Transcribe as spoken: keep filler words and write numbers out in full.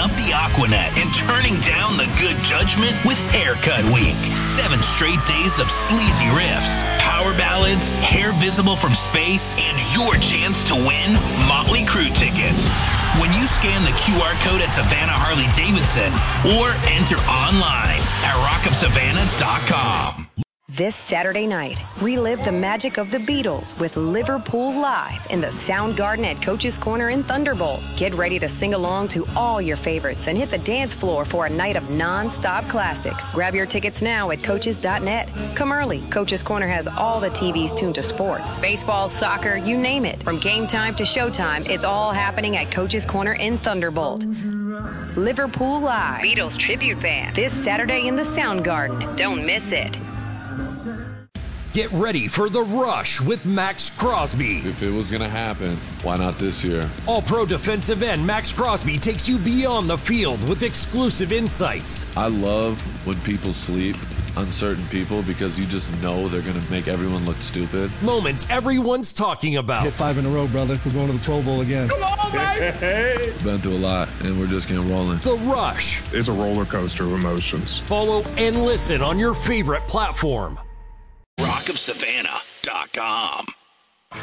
up the Aquanet and turning down the good judgment with Haircut Week. Seven straight days of sleazy riffs, power ballads, hair visible from space, and your chance to win Motley Crue tickets. When you scan the Q R code at Savannah Harley Davidson or enter online at rock of savannah dot com. This Saturday night, relive the magic of the Beatles with Liverpool Live in the Sound Garden at Coach's Corner in Thunderbolt. Get ready to sing along to all your favorites and hit the dance floor for a night of non-stop classics. Grab your tickets now at coaches dot net. Come early. Coach's Corner has all the T Vs tuned to sports. Baseball, soccer, you name it. From game time to showtime, it's all happening at Coach's Corner in Thunderbolt. Liverpool Live, Beatles Tribute Band, this Saturday in the Sound Garden. Don't miss it. Get ready for The Rush with Max Crosby. If it was going to happen, why not this year? All-pro defensive end Max Crosby takes you beyond the field with exclusive insights. I love when people sleep on certain people because you just know they're going to make everyone look stupid. Moments everyone's talking about. Hit five in a row, brother. We're going to the Pro Bowl again. Come on, baby! Been through a lot, and we're just getting rolling. The Rush. It's a roller coaster of emotions. Follow and listen on your favorite platform. rock of savannah dot com